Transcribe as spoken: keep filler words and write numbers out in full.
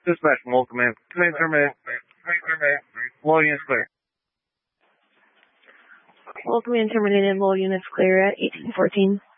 Dispatch, welcome in. Command terminated. Low units clear. Welcome in, terminated. Low units clear at eighteen fourteen.